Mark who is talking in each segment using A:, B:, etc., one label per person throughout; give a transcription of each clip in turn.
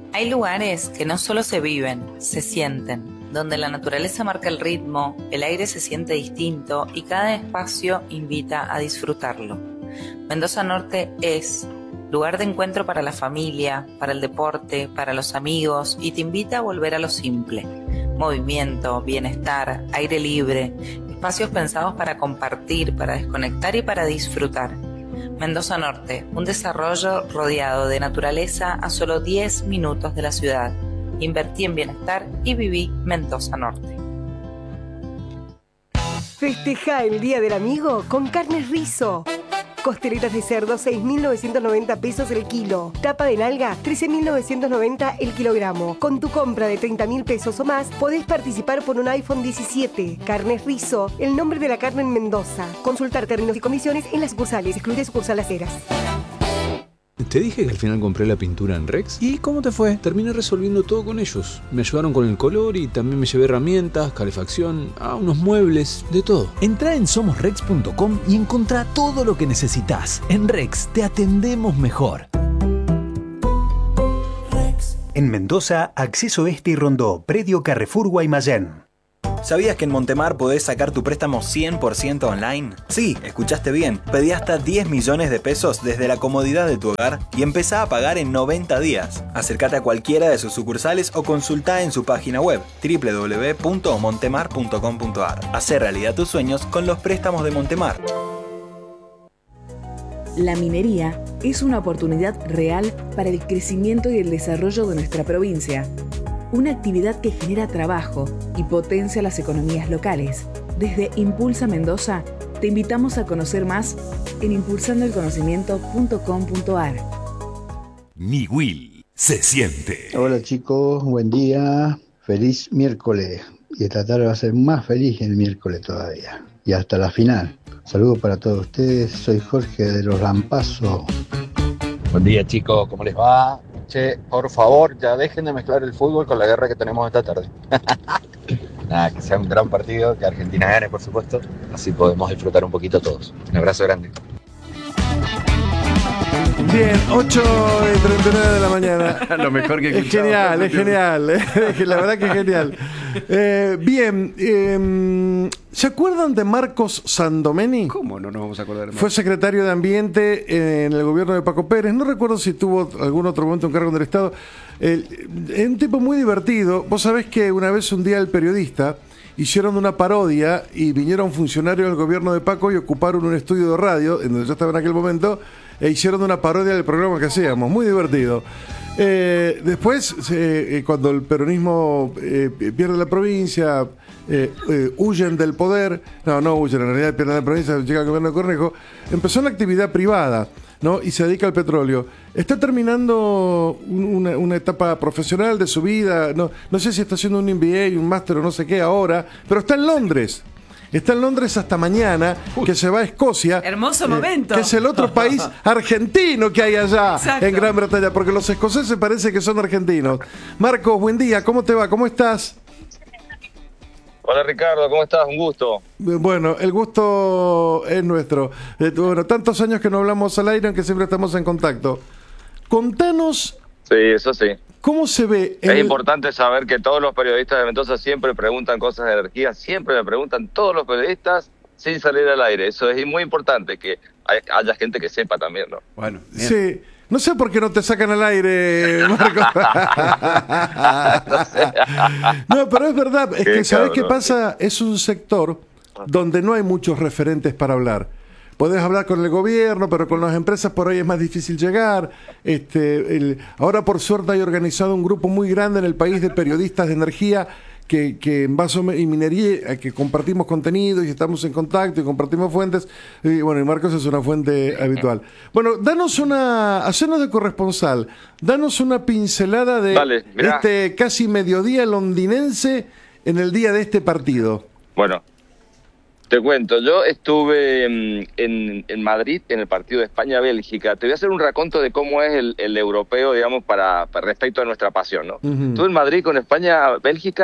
A: Hay lugares que no solo se viven, se sienten, donde la naturaleza marca el ritmo, el aire se siente distinto y cada espacio invita a disfrutarlo. Mendoza Norte es lugar de encuentro para la familia, para el deporte, para los amigos y te invita a volver a lo simple. Movimiento, bienestar, aire libre, espacios pensados para compartir, para desconectar y para disfrutar. Mendoza Norte, un desarrollo rodeado de naturaleza a solo 10 minutos de la ciudad. Invertí en bienestar y viví Mendoza Norte.
B: Festeja el Día del Amigo con Carnes Rizo. Costeletas de cerdo, 6.990 pesos el kilo. Tapa de nalga, 13.990 el kilogramo. Con tu compra de 30.000 pesos o más, podés participar por un iPhone 17. Carnes Rizo, el nombre de la carne en Mendoza. Consultar términos y condiciones en las sucursales. Excluye sucursal Las Heras.
C: Te dije que al final compré la pintura en Rex. ¿Y cómo te fue? Terminé resolviendo todo con ellos. Me ayudaron con el color y también me llevé herramientas, calefacción, unos muebles, de todo.
D: Entrá en somosrex.com y encontrá todo lo que necesitas. En Rex te atendemos mejor.
E: Rex. En Mendoza, Acceso Este y Rondó, Predio Carrefour Guaymallén.
F: ¿Sabías que en Montemar podés sacar tu préstamo 100% online? Sí, escuchaste bien. Pedí hasta 10 millones de pesos desde la comodidad de tu hogar y empezá a pagar en 90 días. Acércate a cualquiera de sus sucursales o consultá en su página web www.montemar.com.ar. Hacé realidad tus sueños con los préstamos de Montemar.
G: La minería es una oportunidad real para el crecimiento y el desarrollo de nuestra provincia. Una actividad que genera trabajo y potencia las economías locales. Desde Impulsa Mendoza, te invitamos a conocer más en impulsandoelconocimiento.com.ar.
H: Niwil se siente.
I: Hola chicos, buen día, feliz miércoles. Y esta tarde va a ser más feliz el miércoles todavía. Y hasta la final. Saludos para todos ustedes, soy Jorge de Los Lampazos.
J: Buen día chicos, ¿cómo les va? Che, por favor, ya dejen de mezclar el fútbol con la guerra que tenemos esta tarde. Nada, que sea un gran partido, que Argentina gane, por supuesto. Así podemos disfrutar un poquito todos. Un abrazo grande.
K: Bien, 8:39 de la mañana.
L: Lo mejor que he escuchado.
K: Es genial. La verdad que es genial. Bien, ¿se acuerdan de Marcos Sandomeni?
L: ¿Cómo no nos vamos a acordar de Marcos?
K: Fue secretario de Ambiente en el gobierno de Paco Pérez. No recuerdo si tuvo algún otro momento un cargo del Estado. Es un tipo muy divertido. Vos sabés que un día el periodista hicieron una parodia y vinieron funcionarios del gobierno de Paco y ocuparon un estudio de radio, en donde yo estaba en aquel momento, e hicieron una parodia del programa que hacíamos. Muy divertido. Después, cuando el peronismo pierde la provincia, huyen del poder, no huyen, en realidad pierden la provincia, llega el gobierno de Cornejo, empezó una actividad privada, ¿no? Y se dedica al petróleo. Está terminando una etapa profesional de su vida, no sé si está haciendo un MBA, un máster o no sé qué ahora, pero está en Londres. Está en Londres hasta mañana, que se va a Escocia.
B: Hermoso momento.
K: Que es el otro país argentino que hay allá.
B: Exacto.
K: En Gran Bretaña, porque los escoceses parece que son argentinos. Marcos, buen día, ¿cómo te va? ¿Cómo estás?
J: Hola Ricardo, ¿cómo estás? Un gusto.
K: Bueno, el gusto es nuestro. Bueno, tantos años que no hablamos al aire, aunque siempre estamos en contacto. Contanos.
J: Sí, eso sí.
K: ¿Cómo se ve?
J: Es importante saber que todos los periodistas de Mendoza siempre preguntan cosas de energía, siempre me preguntan todos los periodistas sin salir al aire. Eso es muy importante, que haya gente que sepa también, ¿no?
L: Bueno, bien.
K: Sí. No sé por qué no te sacan al aire, Marco. No, pero es verdad. Es que, ¿sabés qué pasa? Es un sector donde no hay muchos referentes para hablar. Podés hablar con el gobierno, pero con las empresas por ahí es más difícil llegar. Ahora, por suerte, hay organizado un grupo muy grande en el país de periodistas de energía que en vaso y minería, que compartimos contenido y estamos en contacto y compartimos fuentes. Y bueno, y Marcos es una fuente habitual. Bueno, hacenos de corresponsal, danos una pincelada de este casi mediodía londinense en el día de este partido.
J: Bueno, te cuento, yo estuve en Madrid en el partido de España-Bélgica. Te voy a hacer un raconto de cómo es el europeo, digamos, para respecto a nuestra pasión, ¿no? Estuve en Madrid con España-Bélgica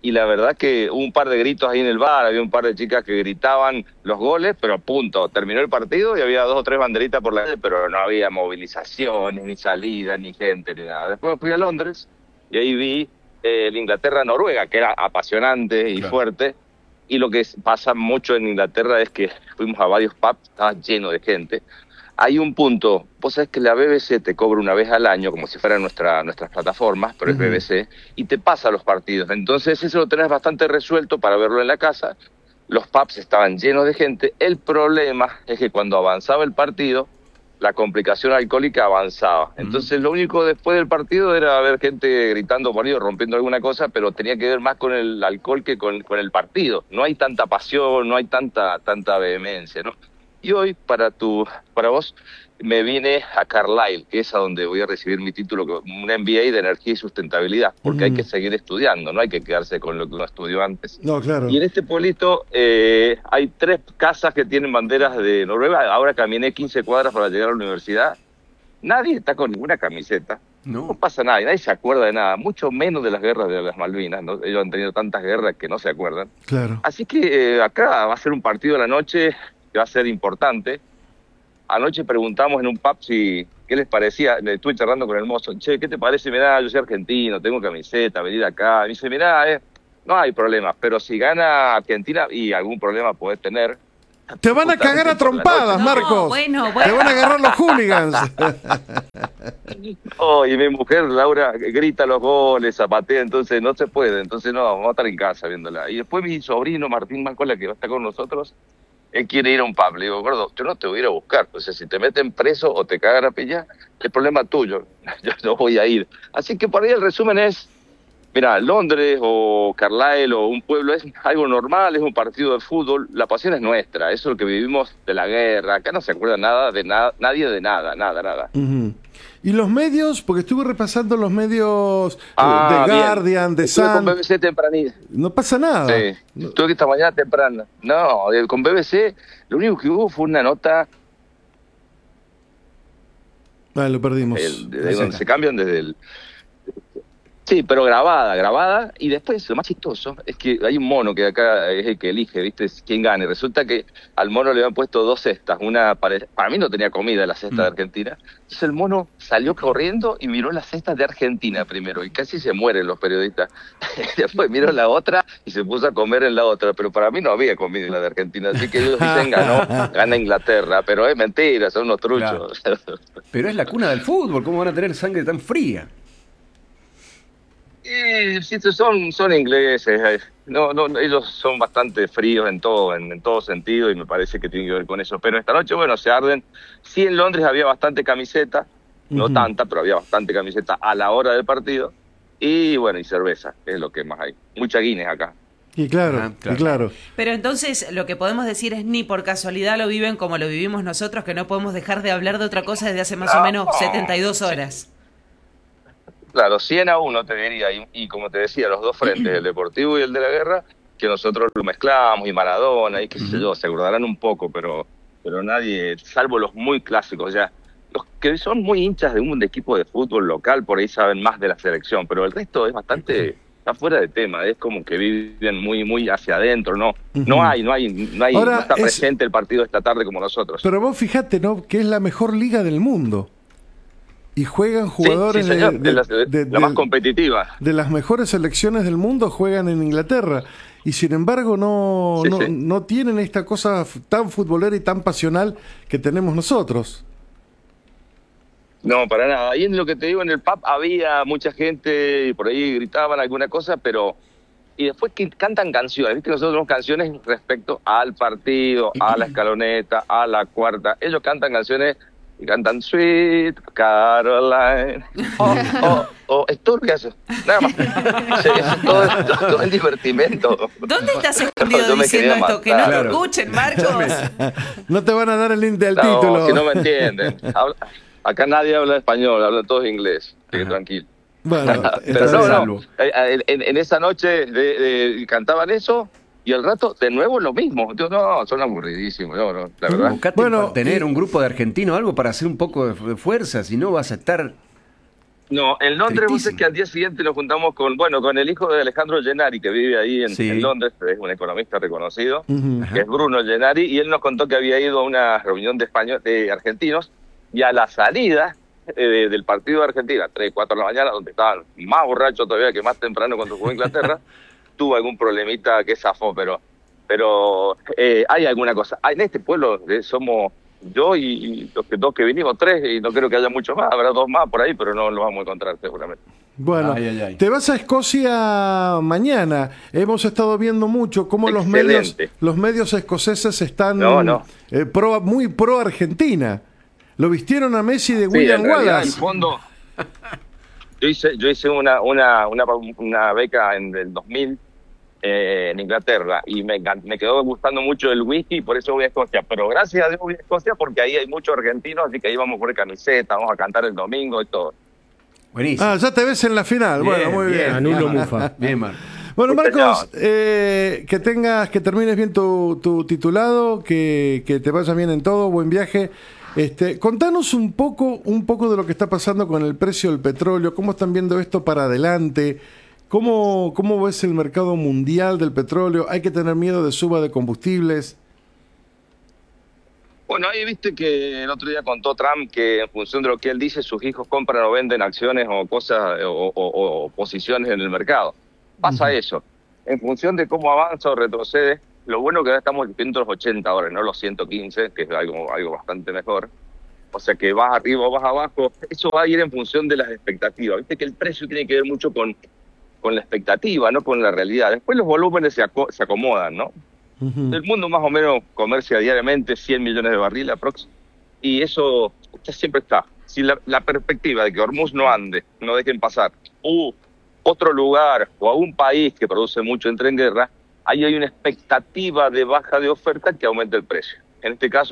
H: y la verdad que hubo un par de gritos ahí en el bar, había un par de chicas que gritaban los goles, pero punto, terminó el partido y había 2 o 3 banderitas por la calle, pero no había movilizaciones, ni salida, ni gente, ni nada. Después me fui a Londres y ahí vi el Inglaterra-Noruega, que era apasionante y fuerte, y lo que pasa mucho en Inglaterra es que fuimos a varios pubs, estaba lleno de gente. Hay un punto, vos sabés que la BBC te cobra una vez al año, como si fueran nuestras plataformas, pero es BBC, y te pasa los partidos. Entonces eso lo tenés bastante resuelto para verlo en la casa. Los pubs estaban llenos de gente. El problema es que cuando avanzaba el partido, la complicación alcohólica avanzaba. Entonces lo único después del partido era ver gente gritando por ahí o rompiendo alguna cosa, pero tenía que ver más con el alcohol que con el partido. No hay tanta pasión, no hay tanta vehemencia, ¿no? Y hoy, para vos, me vine a Carlisle, que es a donde voy a recibir mi título, un MBA de Energía y Sustentabilidad, porque hay que seguir estudiando, no hay que quedarse con lo que uno estudió antes.
K: No, claro.
H: Y en este pueblito hay 3 casas que tienen banderas de Noruega. Ahora caminé 15 cuadras para llegar a la universidad. Nadie está con ninguna camiseta. No pasa nada, y nadie se acuerda de nada, mucho menos de las guerras de las Malvinas, ¿no? Ellos han tenido tantas guerras que no se acuerdan.
K: Claro.
H: Así que acá va a ser un partido de la noche que va a ser importante. Anoche preguntamos en un pub qué les parecía, le estuve charlando con el mozo, che, ¿qué te parece? Mirá, yo soy argentino, tengo camiseta, venir acá. Me dice, mirá, no hay problema, pero si gana Argentina, y algún problema podés tener.
K: Te van a cagar a trompadas, Marcos.
M: Bueno.
K: Te van a agarrar los hooligans.
H: Oh, y mi mujer, Laura, grita los goles, zapatea, entonces no se puede. Entonces no, vamos a estar en casa viéndola. Y después mi sobrino, Martín Mancola, que va a estar con nosotros, él quiere ir a un pub. Le digo, gordo, yo no te voy a ir a buscar. O sea, si te meten preso o te cagan a pillar, el problema es tuyo. Yo no voy a ir. Así que por ahí el resumen es, mira, Londres o Carlisle o un pueblo es algo normal, es un partido de fútbol. La pasión es nuestra. Eso es lo que vivimos de la guerra. Acá no se acuerda nadie de nada.
K: ¿Y los medios? Porque estuve repasando los medios de
H: bien.
K: Guardian, de
H: Estuve
K: Sun.
H: con BBC tempranito.
K: No pasa nada.
H: Sí, estuve esta mañana temprano. No, con BBC lo único que hubo fue una nota.
K: Lo perdimos.
H: De donde se cambian desde el... Sí, pero grabada, y después lo más chistoso es que hay un mono que acá es el que elige, ¿viste? Quién gane. Resulta que al mono le habían puesto 2 cestas, una para mí no tenía comida la cesta de Argentina, entonces el mono salió corriendo y miró la cesta de Argentina primero, y casi se mueren los periodistas. Después miró la otra y se puso a comer en la otra, pero para mí no había comida en la de Argentina, así que ellos dicen gana Inglaterra, pero es mentira, son unos truchos.
L: Claro. Pero es la cuna del fútbol, ¿cómo van a tener sangre tan fría?
H: Sí, son ingleses, no, ellos son bastante fríos en todo sentido, y me parece que tiene que ver con eso. Pero esta noche, bueno, se arden. Sí, en Londres había bastante camiseta, no tanta, pero había bastante camiseta a la hora del partido. Y bueno, y cerveza, es lo que más hay. Mucha Guinness acá.
K: Y claro.
M: Pero entonces lo que podemos decir es ni por casualidad lo viven como lo vivimos nosotros, que no podemos dejar de hablar de otra cosa desde hace más o menos 72 horas.
H: Claro, 100-1 te diría, y como te decía, los 2 frentes, el deportivo y el de la guerra, que nosotros lo mezclamos, y Maradona, y qué sé yo, se acordarán un poco, pero nadie, salvo los muy clásicos, ya, los que son muy hinchas de un equipo de fútbol local, por ahí saben más de la selección, pero el resto es bastante, está fuera de tema, es como que viven muy hacia adentro, no
K: Ahora,
H: no está presente el partido esta tarde como nosotros.
K: Pero vos fijate, ¿no? Que es la mejor liga del mundo. Y juegan jugadores
H: de la más competitiva.
K: De las mejores selecciones del mundo juegan en Inglaterra. Y sin embargo no tienen esta cosa tan futbolera y tan pasional que tenemos nosotros.
H: No, para nada. Ahí en lo que te digo, en el pub había mucha gente y por ahí gritaban alguna cosa, pero... Y después que cantan canciones, ¿viste? Nosotros tenemos canciones respecto al partido, a la escaloneta, a la cuarta. Ellos cantan canciones... Y cantan Sweet Caroline. Es todo lo que hace. Nada más. Todo es divertimento.
M: ¿Dónde estás escondido diciendo esto? Que no te escuchen, Marcos.
K: No te van a dar el link del título.
H: Si no me entienden. Acá nadie habla español, hablan todos inglés. Así que tranquilo.
K: Bueno,
H: pero no. En esa noche cantaban eso. Y al rato, de nuevo, lo mismo. Yo, no, son aburridísimos, la verdad.
L: Buscate tener un grupo de argentinos, algo para hacer un poco de fuerza, si no vas a estar...
H: No, en Londres, vos sabés que al día siguiente nos juntamos con el hijo de Alejandro Gennari, que vive ahí en Londres, es un economista reconocido, que es Bruno Gennari, y él nos contó que había ido a una reunión de argentinos, y a la salida del partido de Argentina, 3, 4 de la mañana, donde estaban más borrachos todavía que más temprano cuando jugó Inglaterra, tuvo algún problemita que zafó, pero hay alguna cosa. En este pueblo somos yo y los dos que vinimos, 3, y no creo que haya muchos más, habrá 2 más por ahí, pero no los vamos a encontrar seguramente.
K: Bueno, te vas a Escocia mañana. Hemos estado viendo mucho cómo los medios escoceses están muy pro Argentina. Lo vistieron a Messi de William Wallace.
H: En fondo, yo hice una beca en el 2000 en Inglaterra y me quedó gustando mucho el whisky, por eso voy a Escocia. Pero gracias a Dios voy a Escocia porque ahí hay muchos argentinos, así que ahí vamos a poner camiseta, vamos a cantar el domingo y todo.
K: Buenísimo. Ya te ves en la final. Bien, bueno, muy bien.
L: Anulo Mufa. Bien, Marcos.
K: Bueno, Marcos, que termines bien tu titulado, que te vaya bien en todo, buen viaje. Contanos un poco de lo que está pasando con el precio del petróleo, cómo están viendo esto para adelante, cómo ves el mercado mundial del petróleo, hay que tener miedo de suba de combustibles.
H: Bueno, ahí viste que el otro día contó Trump que en función de lo que él dice, sus hijos compran o venden acciones o cosas o posiciones en el mercado. Pasa eso. En función de cómo avanza o retrocede, lo bueno que ahora estamos viendo los 80 ahora, no los 115, que es algo bastante mejor. O sea que vas arriba o vas abajo, eso va a ir en función de las expectativas. Viste que el precio tiene que ver mucho con la expectativa, no con la realidad. Después los volúmenes se acomodan, ¿no? El mundo más o menos comercia diariamente 100 millones de barriles aprox, y eso siempre está. Si la perspectiva de que Hormuz no ande, no dejen pasar, otro lugar o a un país que produce mucho entre en guerra, ahí hay una expectativa de baja de oferta que aumenta el precio. En este caso